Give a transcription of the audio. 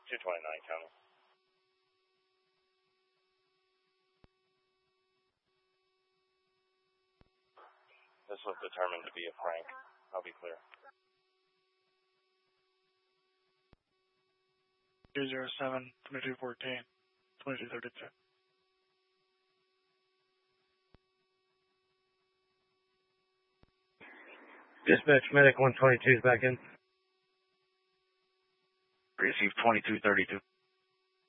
229 County. This was determined to be a prank. I'll be clear. 207, 2214, 2232. Dispatch, medic 122 is back in. Receive 2232.